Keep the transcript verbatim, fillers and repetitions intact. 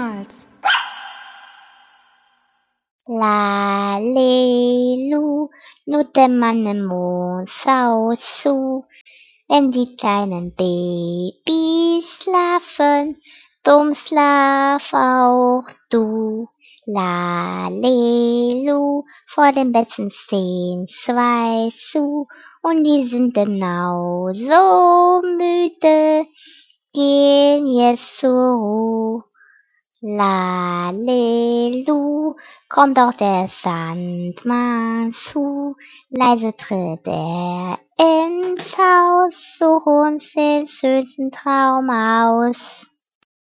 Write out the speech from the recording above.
mehrmals. Lalelu, nur der Mann im Mond schaut zu, wenn die kleinen Babys schlafen, drum schlaf auch du. Lalelu, vor dem Betten stehen zwei zu, und die sind genau so müde, gehen jetzt zur Ruhe. Lalelu, kommt auch der Sandmann zu, leise tritt er ins Haus, such uns den schönsten Traum aus.